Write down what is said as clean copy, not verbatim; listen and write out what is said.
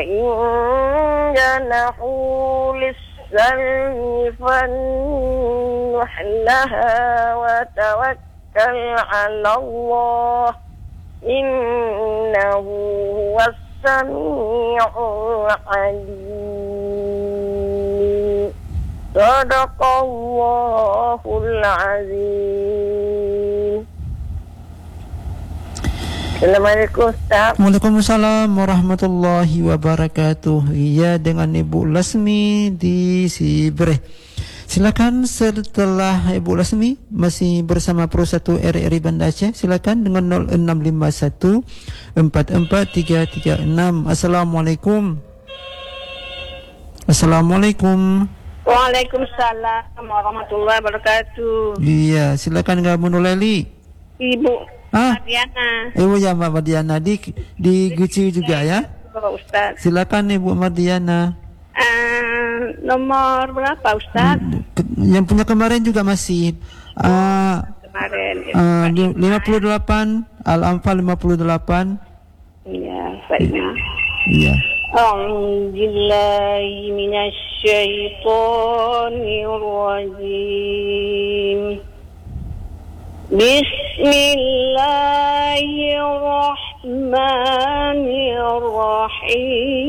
وإن جنحوا للسلم فانح لها وتوكل على الله إنه هو السميع العليم صدق الله العظيم. Assalamualaikum Ustaz. Waalaikumsalam warahmatullahi wabarakatuh. Ya, dengan Ibu Lasmi di Sibereh. Silakan setelah Ibu Lasmi masih bersama Pro 1 RRI Banda Aceh. Silakan dengan 0651 44336. Assalamualaikum. Assalamualaikum. Waalaikumsalam warahmatullahi wabarakatuh. Iya, silakan Kak Munuleli. Ibu Mardiana. Ibu ya Mbak Mardiana di Guci juga ya. Ustaz. Silakan Ibu Mardiana. Nomor berapa Ustaz? Yang punya kemarin juga masih Kemarin 58 Al-Anfal 58. Iya, baiknya. Iya. A'udzubillahi minasyaitonirrajim. Bismillahirrahmanirrahim.